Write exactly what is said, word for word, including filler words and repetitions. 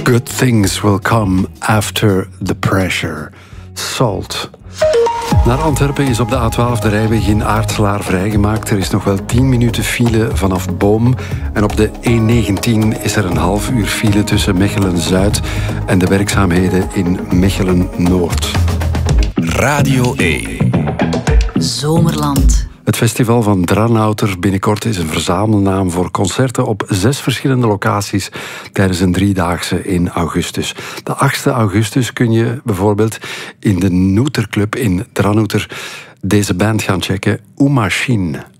Good things will come after the pressure. Salt. Naar Antwerpen is op de A twaalf de rijweg in Aartselaar vrijgemaakt. Er is nog wel tien minuten file vanaf Boom. En op de E negentien is er een half uur file tussen Mechelen-Zuid en de werkzaamheden in Mechelen-Noord. Radio één. Zomerland. Het festival van Dranouter binnenkort is een verzamelnaam voor concerten op zes verschillende locaties tijdens een driedaagse in augustus. De achtste augustus kun je bijvoorbeeld in de Noeterclub in Dranouter deze band gaan checken, Oumachine.